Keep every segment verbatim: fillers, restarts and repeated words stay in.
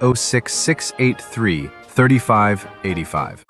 oh six six eight three, three five eight five.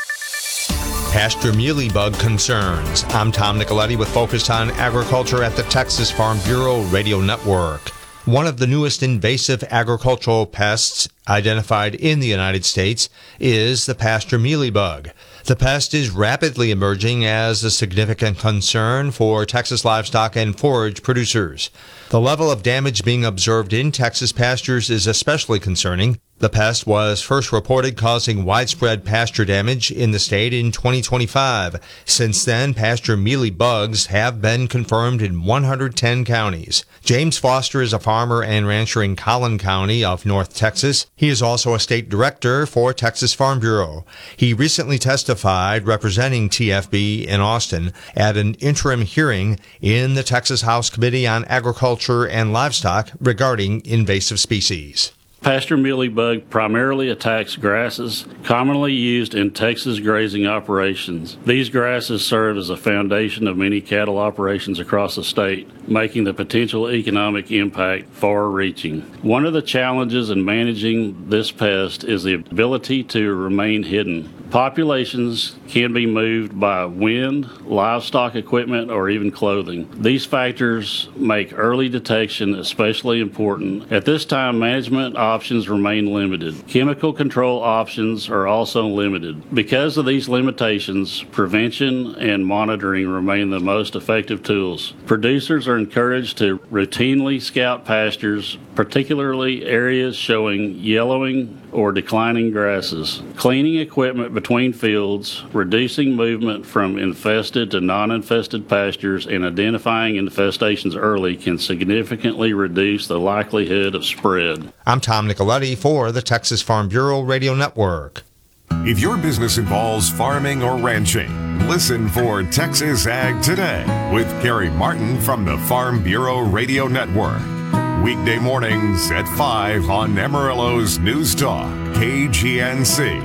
Pasture mealybug concerns. I'm Tom Nicoletti with Focus on Agriculture at the Texas Farm Bureau Radio Network. One of the newest invasive agricultural pests identified in the United States is the pasture mealybug. The pest is rapidly emerging as a significant concern for Texas livestock and forage producers. The level of damage being observed in Texas pastures is especially concerning. The pest was first reported causing widespread pasture damage in the state in twenty twenty-five. Since then, pasture mealybugs have been confirmed in one hundred ten counties. James Foster is a farmer and rancher in Collin County of North Texas. He is also a state director for Texas Farm Bureau. He recently testified representing T F B in Austin at an interim hearing in the Texas House Committee on Agriculture and Livestock regarding invasive species. Pasture mealybug primarily attacks grasses commonly used in Texas grazing operations. These grasses serve as a foundation of many cattle operations across the state, making the potential economic impact far-reaching. One of the challenges in managing this pest is the ability to remain hidden. Populations can be moved by wind, livestock equipment, or even clothing. These factors make early detection especially important. At this time, management options remain limited. Chemical control options are also limited. Because of these limitations, prevention and monitoring remain the most effective tools. Producers are encouraged to routinely scout pastures, particularly areas showing yellowing or declining grasses. Cleaning equipment between fields, reducing movement from infested to non-infested pastures, and identifying infestations early can significantly reduce the likelihood of spread. I'm Tom Nicoletti for the Texas Farm Bureau Radio Network. If your business involves farming or ranching, listen for Texas Ag Today with Gary Martin from the Farm Bureau Radio Network. Weekday mornings at five on Amarillo's News Talk, K G N C.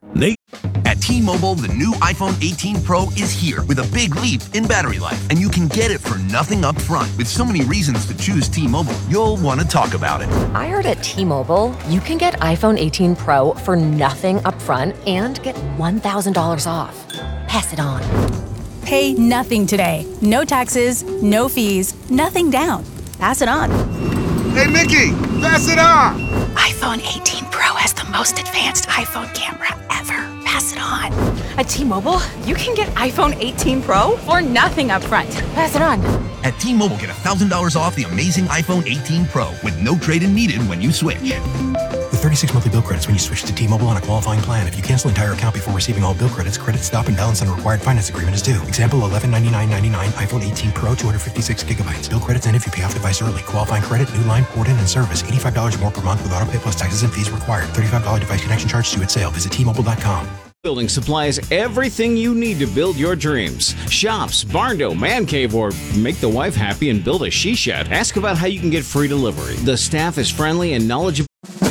At T-Mobile, the new iPhone eighteen Pro is here with a big leap in battery life, and you can get it for nothing up front. With so many reasons to choose T-Mobile, you'll want to talk about it. I heard at T-Mobile, you can get iPhone eighteen Pro for nothing up front and get one thousand dollars off. Pass it on. Pay nothing today. No taxes, no fees, nothing down. Pass it on. Hey, Mickey, pass it on. iPhone eighteen Pro has the most advanced iPhone camera ever. Pass it on. At T-Mobile, you can get iPhone eighteen Pro for nothing up front. Pass it on. At T-Mobile, get one thousand dollars off the amazing iPhone eighteen Pro with no trade-in needed when you switch. With thirty-six monthly bill credits when you switch to T-Mobile on a qualifying plan. If you cancel entire account before receiving all bill credits, credit stop and balance on a required finance agreement is due. Example, eleven ninety-nine ninety-nine, iPhone eighteen Pro, two hundred fifty-six gigabytes. Bill credits end if you pay off device early. Qualifying credit, new line, port in, and service. eighty-five dollars more per month with auto pay plus taxes and fees required. thirty-five dollars device connection charge due at sale. Visit T Mobile dot com. Building supplies everything you need to build your dreams. Shops, barn door, man cave, or make the wife happy and build a she shed. Ask about how you can get free delivery. The staff is friendly and knowledgeable.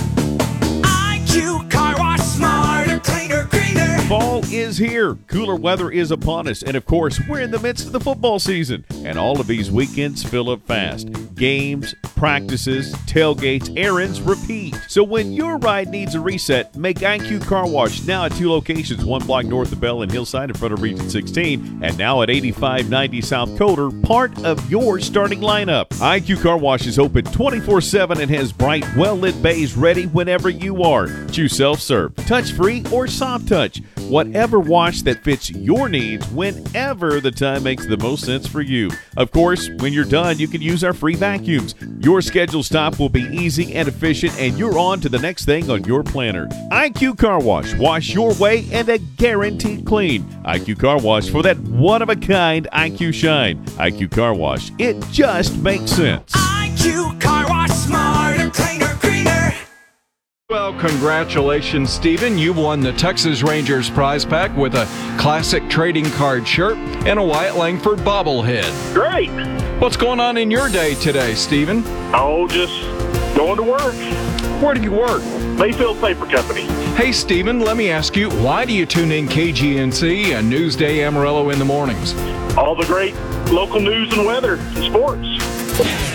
I Q Car Wash, smarter, cleaner, greener. Fall is here. Cooler weather is upon us. And of course, we're in the midst of the football season. And all of these weekends fill up fast. Games, practices, tailgates, errands, repeat. So when your ride needs a reset, make I Q Car Wash now at two locations, one block north of Bell and Hillside in front of Region sixteen, and now at eighty-five ninety South Coder, part of your starting lineup. I Q Car Wash is open twenty-four seven and has bright, well-lit bays ready whenever you are. Choose self-serve, touch-free, or soft touch. Whatever wash that fits your needs whenever the time makes the most sense for you. Of course, when you're done, you can use our free vacuums. Your scheduled stop will be easy and efficient, and you're on to the next thing on your planner. I Q Car Wash. Wash your way and a guaranteed clean. I Q Car Wash for that one-of-a-kind I Q shine. I Q Car Wash. It just makes sense. I Q Car Wash, smarter, cleaner, greener. Well, congratulations, Stephen. You won the Texas Rangers prize pack with a classic trading card shirt and a Wyatt Langford bobblehead. Great. What's going on in your day today, Stephen? Oh, just going to work. Where do you work? Mayfield Paper Company. Hey, Stephen, let me ask you, why do you tune in K G N C and Newsday Amarillo in the mornings? All the great local news and weather and sports.